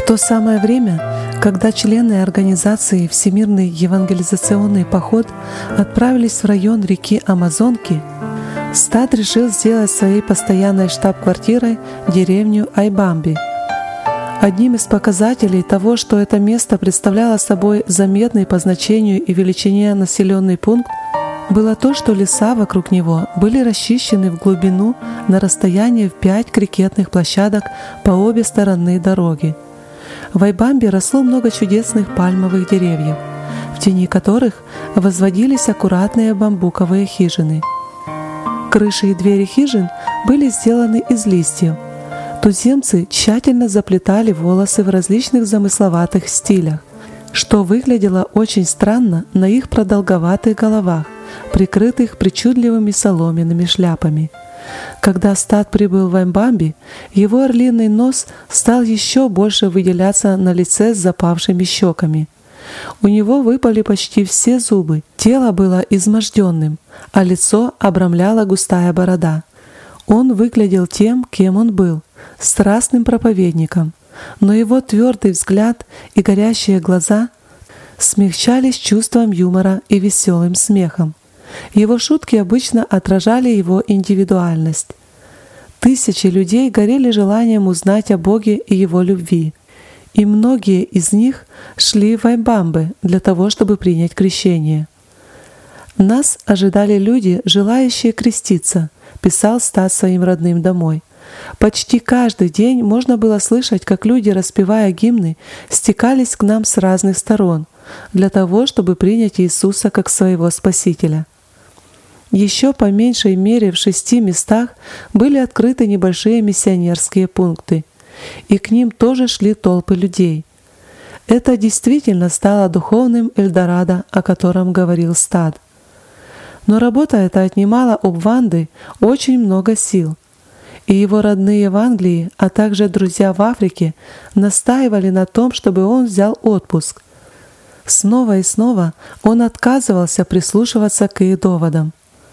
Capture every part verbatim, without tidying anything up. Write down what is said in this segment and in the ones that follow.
то самое время, когда члены организации «Всемирный евангелизационный поход» отправились в район реки Амазонки, Стад решил сделать своей постоянной штаб-квартирой деревню Айбамби. Одним из показателей того, что это место представляло собой заметный по значению и величине населенный пункт, было то, что леса вокруг него были расчищены в глубину на расстояние в пять крикетных площадок по обе стороны дороги. В Айбамбе росло много чудесных пальмовых деревьев, в тени которых возводились аккуратные бамбуковые хижины. Крыши и двери хижин были сделаны из листьев. Туземцы тщательно заплетали волосы в различных замысловатых стилях, что выглядело очень странно на их продолговатых головах, прикрытых причудливыми соломенными шляпами. Когда Стад прибыл в Айбамби, его орлиный нос стал еще больше выделяться на лице с запавшими щеками. У него выпали почти все зубы, тело было изможденным, а лицо обрамляла густая борода. Он выглядел тем, кем он был — страстным проповедником, но его твердый взгляд и горящие глаза смягчались чувством юмора и веселым смехом. Его шутки обычно отражали его индивидуальность. Тысячи людей горели желанием узнать о Боге и Его любви, и многие из них шли в Айбамбе для того, чтобы принять крещение. «Нас ожидали люди, желающие креститься», — писал Стад своим родным домой. «Почти каждый день можно было слышать, как люди, распевая гимны, стекались к нам с разных сторон для того, чтобы принять Иисуса как своего Спасителя». Еще по меньшей мере в шести местах были открыты небольшие миссионерские пункты, и к ним тоже шли толпы людей. Это действительно стало духовным Эльдорадо, о котором говорил Стад. Но работа эта отнимала у Бванды очень много сил, и его родные в Англии, а также друзья в Африке настаивали на том, чтобы он взял отпуск. Снова и снова он отказывался прислушиваться к их доводам.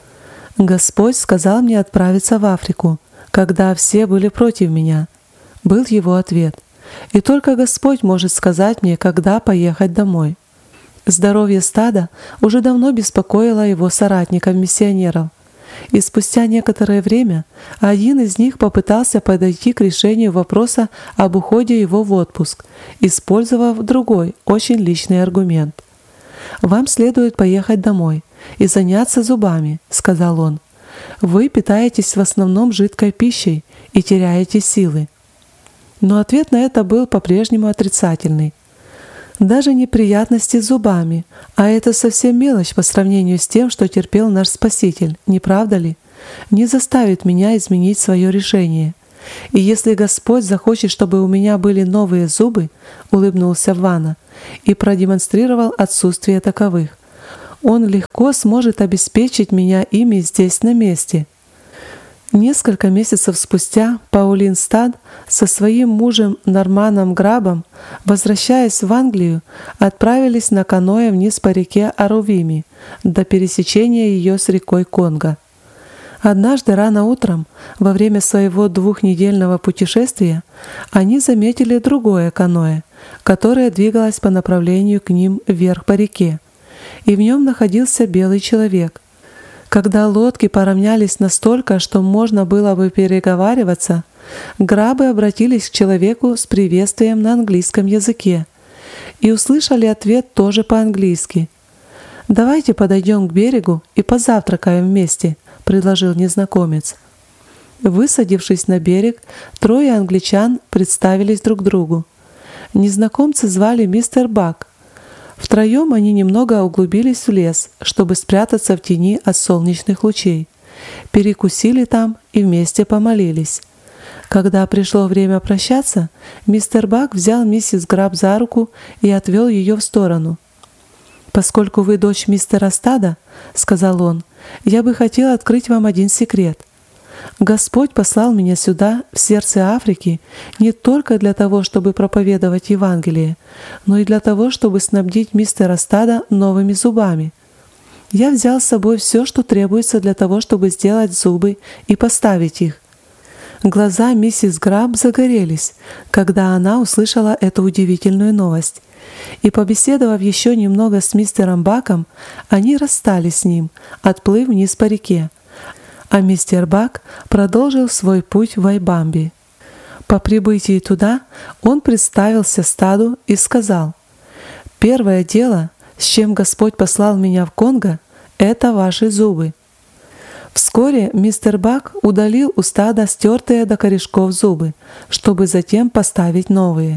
«Господь сказал мне отправиться в Африку, когда все были против меня», — был его ответ. «И только Господь может сказать мне, когда поехать домой». Здоровье Стада уже давно беспокоило его соратников-миссионеров, и спустя некоторое время один из них попытался подойти к решению вопроса об уходе его в отпуск, использовав другой, очень личный аргумент. «Вам следует поехать домой и заняться зубами», — сказал он. «Вы питаетесь в основном жидкой пищей и теряете силы». Но ответ на это был по-прежнему отрицательный. Даже неприятности с зубами, а это совсем мелочь по сравнению с тем, что терпел наш Спаситель, не правда ли, не заставит меня изменить свое решение. И если Господь захочет, чтобы у меня были новые зубы, улыбнулся Вана и продемонстрировал отсутствие таковых, Он легко сможет обеспечить меня ими здесь на месте. Несколько месяцев спустя Паулин Стад со своим мужем Норманом Грабом, возвращаясь в Англию, отправились на каноэ вниз по реке Арувими до пересечения ее с рекой Конго. Однажды рано утром, во время своего двухнедельного путешествия, они заметили другое каноэ, которое двигалось по направлению к ним вверх по реке, и в нем находился белый человек. Когда лодки поравнялись настолько, что можно было бы переговариваться, Грабы обратились к человеку с приветствием на английском языке и услышали ответ тоже по-английски. «Давайте подойдем к берегу и позавтракаем вместе», — предложил незнакомец. Высадившись на берег, трое англичан представились друг другу. Незнакомца звали мистер Бак. Втроем они немного углубились в лес, чтобы спрятаться в тени от солнечных лучей. Перекусили там и вместе помолились. Когда пришло время прощаться, мистер Бак взял миссис Граб за руку и отвел ее в сторону. «Поскольку вы дочь мистера Стада, — сказал он, — я бы хотел открыть вам один секрет. Господь послал меня сюда, в сердце Африки, не только для того, чтобы проповедовать Евангелие, но и для того, чтобы снабдить мистера Стада новыми зубами. Я взял с собой все, что требуется для того, чтобы сделать зубы и поставить их. Глаза миссис Граб загорелись, когда она услышала эту удивительную новость. И, побеседовав еще немного с мистером Баком, они расстались с ним, отплыв вниз по реке, а мистер Бак продолжил свой путь в Вайбамби. По прибытии туда он представился стаду и сказал: «Первое дело, с чем Господь послал меня в Конго, это ваши зубы». Вскоре мистер Бак удалил у стада стертые до корешков зубы, чтобы затем поставить новые.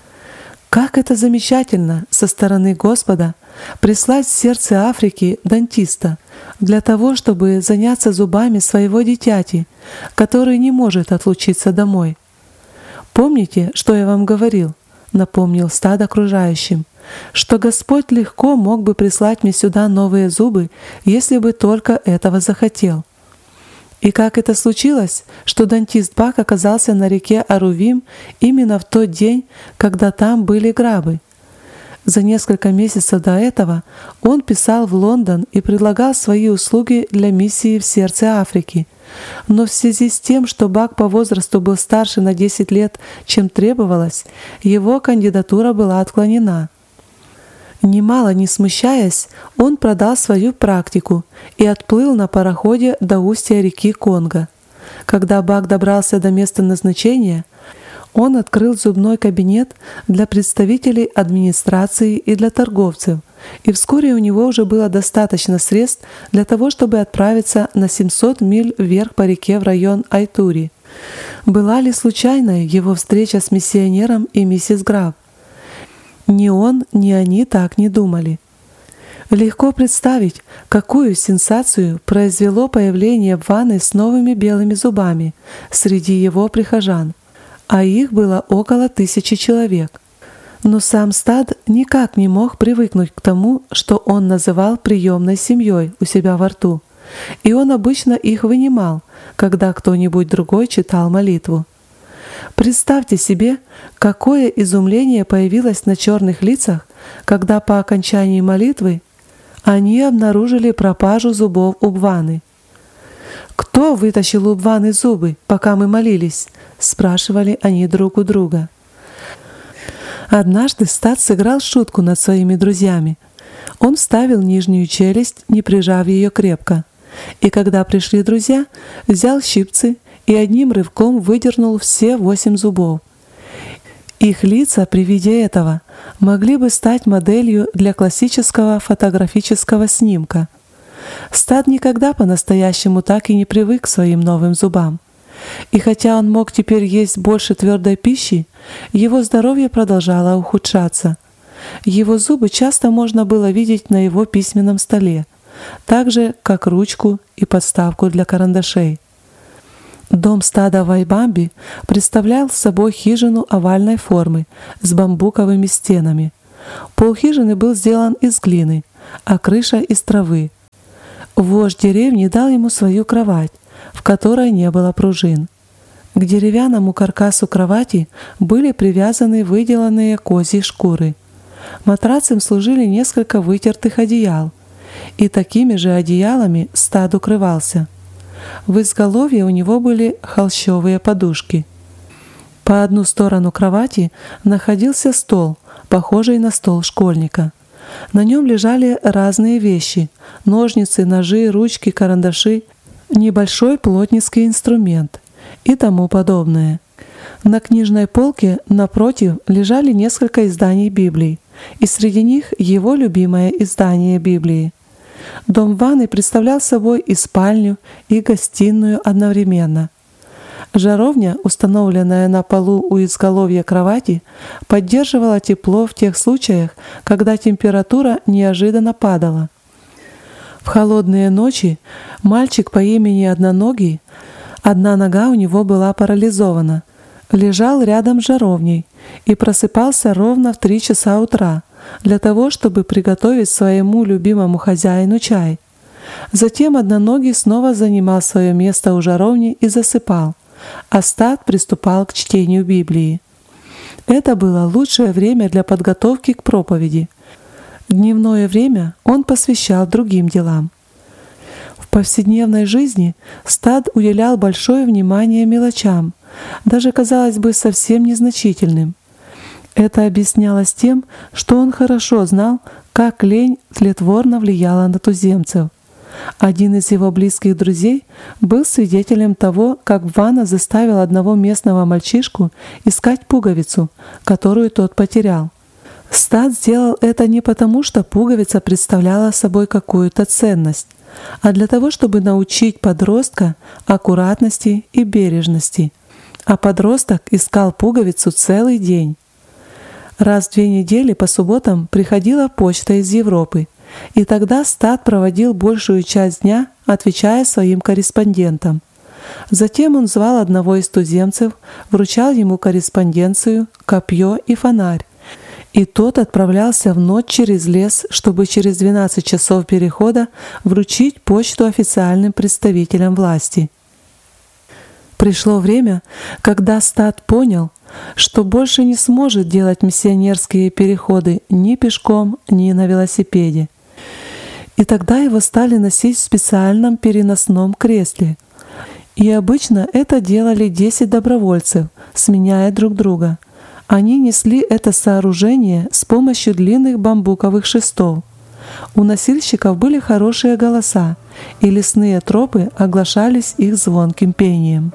Как это замечательно со стороны Господа прислать в сердце Африки дантиста для того, чтобы заняться зубами своего дитяти, который не может отлучиться домой. «Помните, что я вам говорил?» — напомнил стад окружающим, что Господь легко мог бы прислать мне сюда новые зубы, если бы только этого захотел. И как это случилось, что дантист Бак оказался на реке Арувим именно в тот день, когда там были грабы? За несколько месяцев до этого он писал в Лондон и предлагал свои услуги для миссии в сердце Африки. Но в связи с тем, что Бак по возрасту был старше на десять лет, чем требовалось, его кандидатура была отклонена. Немало не смущаясь, он продал свою практику и отплыл на пароходе до устья реки Конго. Когда Бак добрался до места назначения, он открыл зубной кабинет для представителей администрации и для торговцев, и вскоре у него уже было достаточно средств для того, чтобы отправиться на семьсот миль вверх по реке в район Айтури. Была ли случайной его встреча с миссионером и миссис Граф? Ни он, ни они так не думали. Легко представить, какую сенсацию произвело появление ванны с новыми белыми зубами среди его прихожан, а их было около тысячи человек. Но сам стад никак не мог привыкнуть к тому, что он называл приемной семьей у себя во рту, и он обычно их вынимал, когда кто-нибудь другой читал молитву. Представьте себе, какое изумление появилось на черных лицах, когда по окончании молитвы они обнаружили пропажу зубов у Бваны. «Кто вытащил у Бваны зубы, пока мы молились?» — спрашивали они друг у друга. Однажды стад сыграл шутку над своими друзьями. Он вставил нижнюю челюсть, не прижав ее крепко, и когда пришли друзья, взял щипцы и одним рывком выдернул все восемь зубов. Их лица при виде этого могли бы стать моделью для классического фотографического снимка. Стад никогда по-настоящему так и не привык к своим новым зубам. И хотя он мог теперь есть больше твердой пищи, его здоровье продолжало ухудшаться. Его зубы часто можно было видеть на его письменном столе, так же, как ручку и подставку для карандашей. Дом стада в Вайбамби представлял собой хижину овальной формы с бамбуковыми стенами. Пол хижины был сделан из глины, а крыша — из травы. Вождь деревни дал ему свою кровать, в которой не было пружин. К деревянному каркасу кровати были привязаны выделанные козьи шкуры. Матрацем служили несколько вытертых одеял, и такими же одеялами стад укрывался. В изголовье у него были холщовые подушки. По одну сторону кровати находился стол, похожий на стол школьника. На нем лежали разные вещи — ножницы, ножи, ручки, карандаши, небольшой плотницкий инструмент и тому подобное. На книжной полке напротив лежали несколько изданий Библии, и среди них его любимое издание Библии. Дом ванны представлял собой и спальню, и гостиную одновременно. Жаровня, установленная на полу у изголовья кровати, поддерживала тепло в тех случаях, когда температура неожиданно падала. В холодные ночи мальчик по имени Одноногий, одна нога у него была парализована, лежал рядом с жаровней и просыпался ровно в три часа утра для того, чтобы приготовить своему любимому хозяину чай. Затем Одноногий снова занимал свое место у жаровни и засыпал, а стад приступал к чтению Библии. Это было лучшее время для подготовки к проповеди. Дневное время он посвящал другим делам. В повседневной жизни Стад уделял большое внимание мелочам, даже, казалось бы, совсем незначительным. Это объяснялось тем, что он хорошо знал, как лень тлетворно влияла на туземцев. Один из его близких друзей был свидетелем того, как Вана заставил одного местного мальчишку искать пуговицу, которую тот потерял. Стад сделал это не потому, что пуговица представляла собой какую-то ценность, а для того, чтобы научить подростка аккуратности и бережности. А подросток искал пуговицу целый день. Раз в две недели по субботам приходила почта из Европы, и тогда Стад проводил большую часть дня, отвечая своим корреспондентам. Затем он звал одного из туземцев, вручал ему корреспонденцию, копье и фонарь, и тот отправлялся в ночь через лес, чтобы через двенадцать часов перехода вручить почту официальным представителям власти. Пришло время, когда Стад понял, что больше не сможет делать миссионерские переходы ни пешком, ни на велосипеде. И тогда его стали носить в специальном переносном кресле. И обычно это делали десять добровольцев, сменяя друг друга. Они несли это сооружение с помощью длинных бамбуковых шестов. У носильщиков были хорошие голоса, и лесные тропы оглашались их звонким пением.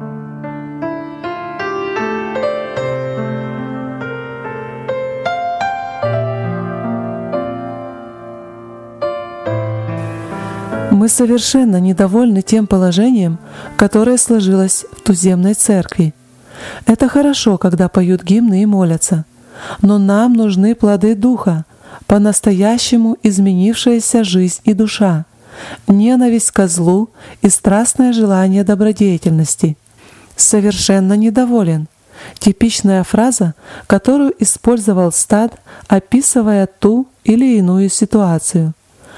Мы совершенно недовольны тем положением, которое сложилось в туземной церкви. Это хорошо, когда поют гимны и молятся, но нам нужны плоды Духа, по-настоящему изменившаяся жизнь и душа, ненависть ко злу и страстное желание добродетельности. Совершенно недоволен. Типичная фраза, которую использовал Стад, описывая ту или иную ситуацию.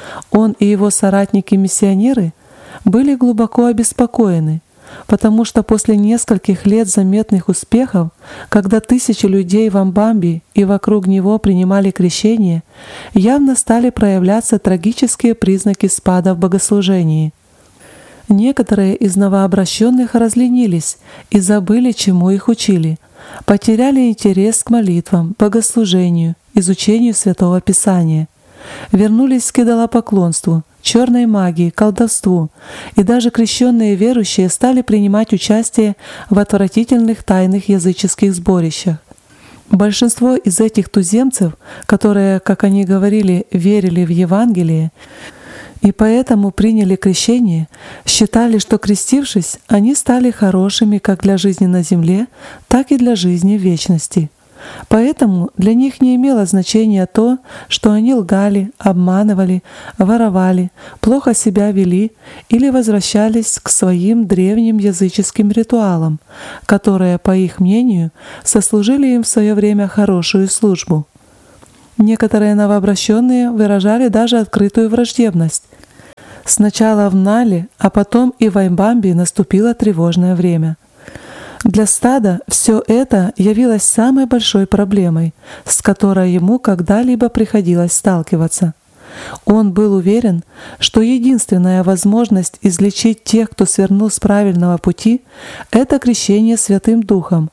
Он и его соратники-миссионеры были глубоко обеспокоены, потому что после нескольких лет заметных успехов, когда тысячи людей в Амбамби и вокруг него принимали крещение, явно стали проявляться трагические признаки спада в богослужении. Некоторые из новообращенных разленились и забыли, чему их учили, потеряли интерес к молитвам, богослужению, изучению Святого Писания. Вернулись к идолопоклонству, черной магии, колдовству, и даже крещенные верующие стали принимать участие в отвратительных тайных языческих сборищах. Большинство из этих туземцев, которые, как они говорили, верили в Евангелие и поэтому приняли крещение, считали, что, крестившись, они стали хорошими как для жизни на земле, так и для жизни в вечности. Поэтому для них не имело значения то, что они лгали, обманывали, воровали, плохо себя вели или возвращались к своим древним языческим ритуалам, которые, по их мнению, сослужили им в свое время хорошую службу. Некоторые новообращенные выражали даже открытую враждебность. Сначала в Нале, а потом и в Амбамби наступило тревожное время. Для Стада все это явилось самой большой проблемой, с которой ему когда-либо приходилось сталкиваться. Он был уверен, что единственная возможность излечить тех, кто свернул с правильного пути, это крещение Святым Духом,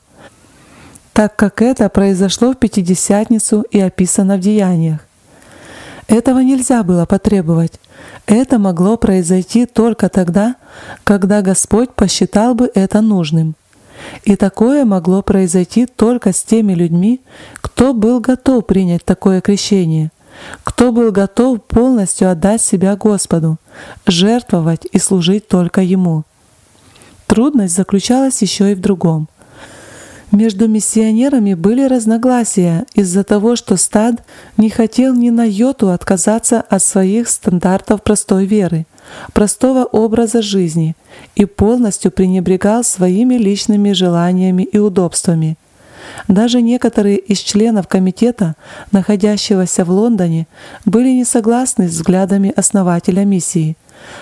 так как это произошло в Пятидесятницу и описано в Деяниях. Этого нельзя было потребовать. Это могло произойти только тогда, когда Господь посчитал бы это нужным. И такое могло произойти только с теми людьми, кто был готов принять такое крещение, кто был готов полностью отдать себя Господу, жертвовать и служить только Ему. Трудность заключалась еще и в другом. Между миссионерами были разногласия из-за того, что Стад не хотел ни на йоту отказаться от своих стандартов простой веры, простого образа жизни и полностью пренебрегал своими личными желаниями и удобствами. Даже некоторые из членов комитета, находящегося в Лондоне, были не согласны с взглядами основателя миссии.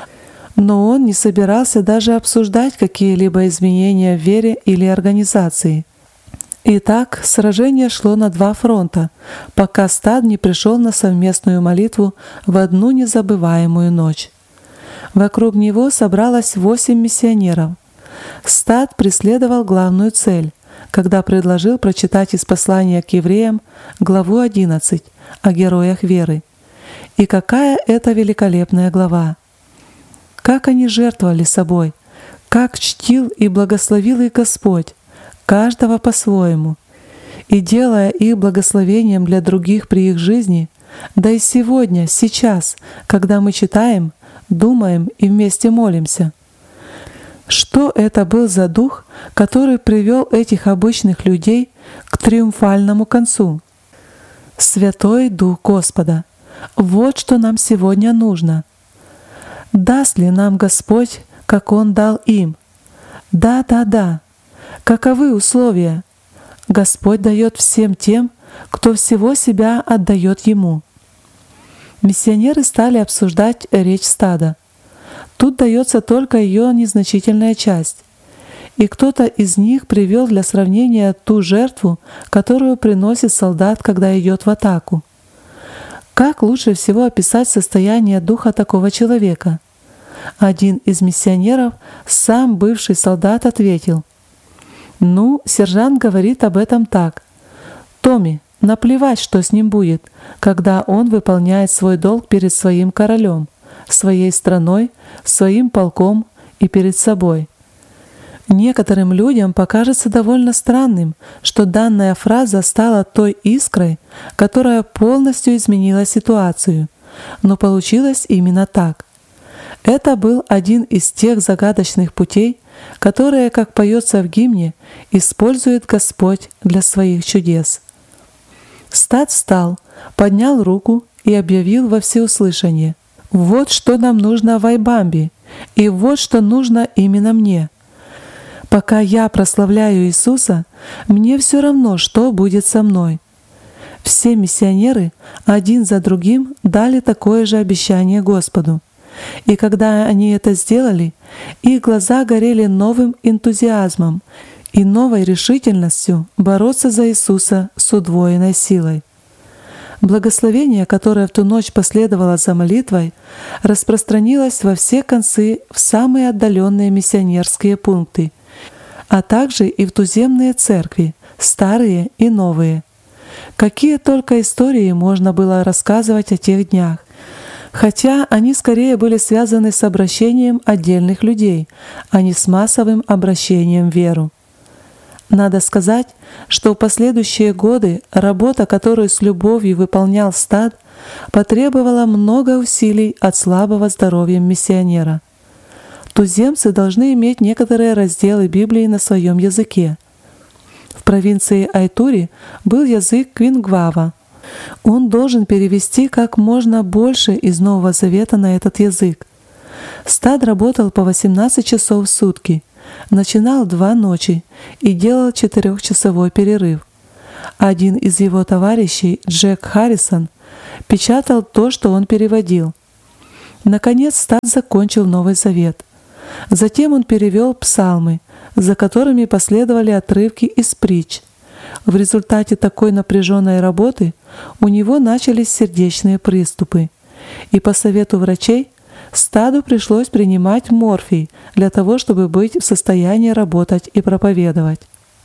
Но он не собирался даже обсуждать какие-либо изменения в вере или организации. Итак, сражение шло на два фронта, пока Стад не пришел на совместную молитву в одну незабываемую ночь. Вокруг него собралось восемь миссионеров. Стад преследовал главную цель, когда предложил прочитать из послания к евреям главу одиннадцать о героях веры. И какая это великолепная глава! Как они жертвовали собой, как чтил и благословил их Господь, каждого по-своему, и делая их благословением для других при их жизни, да и сегодня, сейчас, когда мы читаем, думаем и вместе молимся. Что это был за дух, который привел этих обычных людей к триумфальному концу? Святой Дух Господа. Вот что нам сегодня нужно. Даст ли нам Господь, как Он дал им? Да, да, да. Каковы условия? Господь дает всем тем, кто всего себя отдает Ему. Миссионеры стали обсуждать речь стада. Тут дается только ее незначительная часть. И кто-то из них привел для сравнения ту жертву, которую приносит солдат, когда идет в атаку. Как лучше всего описать состояние духа такого человека? Один из миссионеров, сам бывший солдат, ответил: «Ну, сержант говорит об этом так. Томми, наплевать, что с ним будет, когда он выполняет свой долг перед своим королем, своей страной, своим полком и перед собой». Некоторым людям покажется довольно странным, что данная фраза стала той искрой, которая полностью изменила ситуацию, но получилось именно так. Это был один из тех загадочных путей, которые, как поется в гимне, использует Господь для своих чудес. Стад встал, поднял руку и объявил во всеуслышание: «Вот что нам нужно в Айбамбе, и вот что нужно именно мне. Пока я прославляю Иисуса, мне все равно, что будет со мной». Все миссионеры один за другим дали такое же обещание Господу. И когда они это сделали, их глаза горели новым энтузиазмом и новой решительностью бороться за Иисуса с удвоенной силой. Благословение, которое в ту ночь последовало за молитвой, распространилось во все концы в самые отдаленные миссионерские пункты, а также и в туземные церкви, старые и новые. Какие только истории можно было рассказывать о тех днях, хотя они скорее были связаны с обращением отдельных людей, а не с массовым обращением в веру. Надо сказать, что в последующие годы работа, которую с любовью выполнял стад, потребовала много усилий от слабого здоровья миссионера. Туземцы должны иметь некоторые разделы Библии на своем языке. В провинции Айтури был язык Квингвава. Он должен перевести как можно больше из Нового Завета на этот язык. Стад работал по восемнадцать часов в сутки, начинал два ночи и делал четырехчасовой перерыв. Один из его товарищей, Джек Харрисон, печатал то, что он переводил. Наконец Стад закончил Новый Завет. Затем он перевел псалмы, за которыми последовали отрывки из притч. В результате такой напряженной работы у него начались сердечные приступы, и по совету врачей Стаду пришлось принимать морфий для того, чтобы быть в состоянии работать и проповедовать.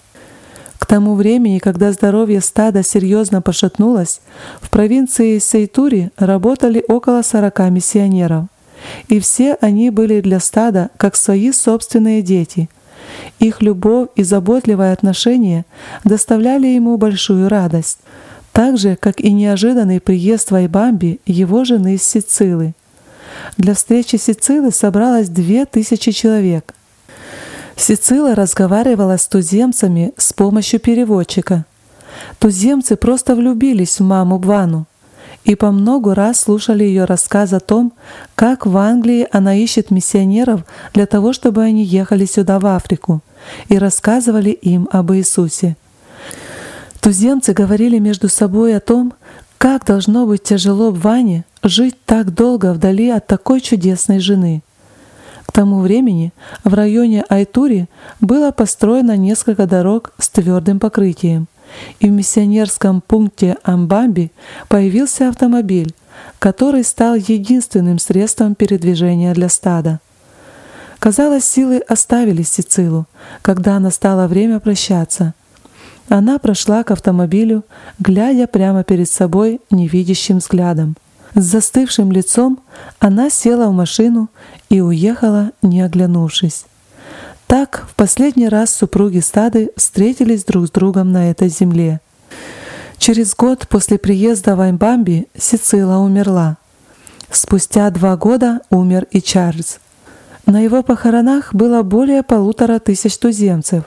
К тому времени, когда здоровье стада серьезно пошатнулось, в провинции Сейтури работали около сорока миссионеров, и все они были для стада как свои собственные дети. Их любовь и заботливое отношение доставляли ему большую радость, так же, как и неожиданный приезд в Айбамби его жены из Сицилы. Для встречи Сицилы собралось две тысячи человек. Сицила разговаривала с туземцами с помощью переводчика. Туземцы просто влюбились в маму Бвану и по много раз слушали ее рассказ о том, как в Англии она ищет миссионеров для того, чтобы они ехали сюда, в Африку, и рассказывали им об Иисусе. Туземцы говорили между собой о том, как должно быть тяжело Бване жить так долго вдали от такой чудесной жены. К тому времени в районе Айтури было построено несколько дорог с твердым покрытием, и в миссионерском пункте Амбамби появился автомобиль, который стал единственным средством передвижения для стада. Казалось, силы оставили Сицилу, когда настало время прощаться. Она прошла к автомобилю, глядя прямо перед собой невидящим взглядом. С застывшим лицом она села в машину и уехала, не оглянувшись. Так в последний раз супруги Стады встретились друг с другом на этой земле. Через год после приезда в Аймбамби Сицила умерла. Спустя два года умер и Чарльз. На его похоронах было более полутора тысяч туземцев.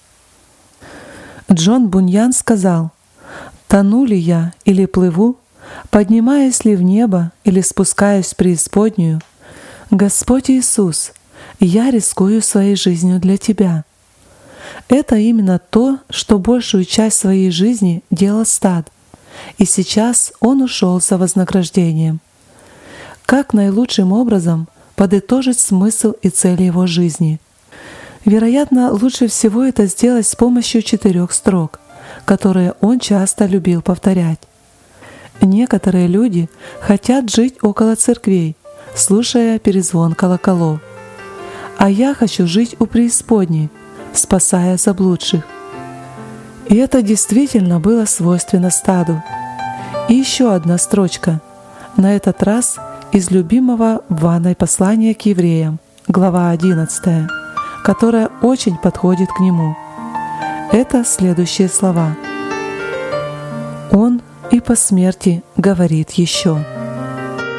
Джон Буньян сказал: «Тону ли я или плыву, поднимаясь ли в небо или спускаясь в преисподнюю, Господь Иисус, я рискую своей жизнью для Тебя». Это именно то, что большую часть своей жизни делал Стад, и сейчас он ушел за вознаграждением. Как наилучшим образом подытожить смысл и цель его жизни? Вероятно, лучше всего это сделать с помощью четырех строк, которые он часто любил повторять. Некоторые люди хотят жить около церквей, слушая перезвон колоколов. А я хочу жить у преисподней, спасая заблудших. И это действительно было свойственно Стаду. И еще одна строчка, на этот раз из любимого Ванной послания к евреям, глава одиннадцатая, которая очень подходит к нему. Это следующие слова. «Он и по смерти говорит еще».